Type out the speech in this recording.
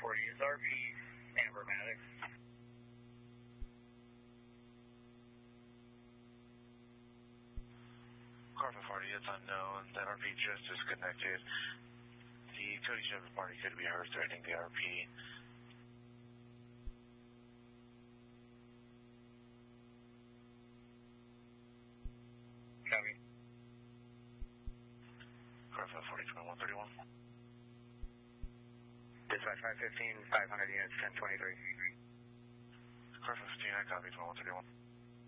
40 is RP Ambermatic. Car 40, it's unknown. The RP just disconnected. The Cody 7 party could be heard threatening the RP. Copy. Car 40, 2131. Dispatch 515, 500 units, 1023. Car 15, I copy 2131.